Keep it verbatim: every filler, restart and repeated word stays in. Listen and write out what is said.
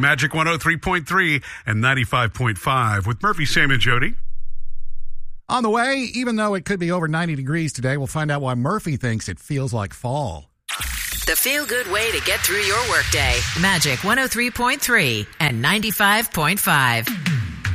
Magic one oh three point three and ninety-five point five with Murphy, Sam, and Jody. On the way, even though it could be over ninety degrees today, we'll find out why Murphy thinks it feels like fall. The feel-good way to get through your workday. Magic one oh three point three and ninety-five point five.